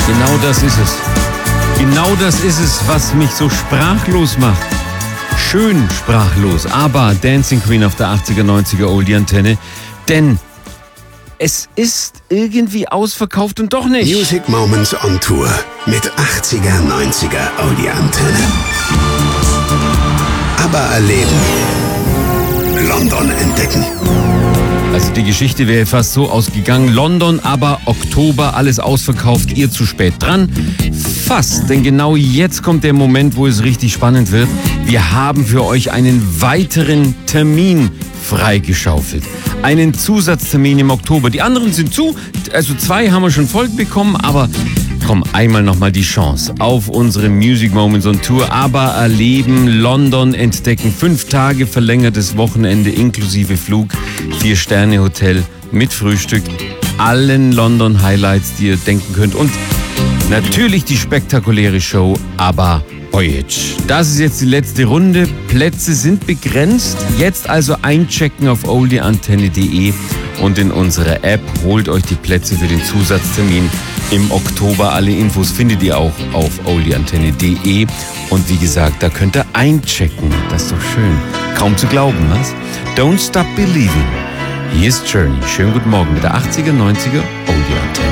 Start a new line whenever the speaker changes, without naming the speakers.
Genau das ist es. Genau das ist es, was mich so sprachlos macht. Schön sprachlos, aber Dancing Queen auf der 80er, 90er Oldie-Antenne. Denn es ist irgendwie ausverkauft und doch nicht.
Music Moments on Tour mit 80er, 90er Oldie-Antenne. Aber erleben. London entdecken.
Also die Geschichte wäre fast so ausgegangen. London, aber Oktober, alles ausverkauft, ihr zu spät dran. Fast, denn genau jetzt kommt der Moment, wo es richtig spannend wird. Wir haben für euch einen weiteren Termin freigeschaufelt. Einen Zusatztermin im Oktober. Die anderen sind zu, also 2 haben wir schon voll bekommen, aber komm, einmal nochmal die Chance auf unsere Music Moments on Tour. Aber erleben, London entdecken, 5 Tage verlängertes Wochenende inklusive Flug, 4-Sterne-Hotel mit Frühstück, allen London Highlights, die ihr denken könnt und natürlich die spektakuläre Show ABBA Voyage. Das ist jetzt die letzte Runde. Plätze sind begrenzt. Jetzt also einchecken auf oldieantenne.de und in unserer App holt euch die Plätze für den Zusatztermin im Oktober. Alle Infos findet ihr auch auf oldieantenne.de. Und wie gesagt, da könnt ihr einchecken. Das ist doch schön. Kaum zu glauben, was? Don't stop believing. Hier ist Journey. Schönen guten Morgen mit der 80er, 90er Oldie-Antenne.